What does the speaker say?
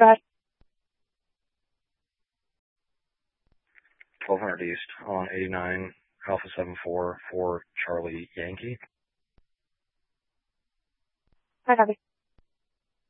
Go ahead. 1200 East on 89 Alpha 74 for Charlie Yankee. I copy.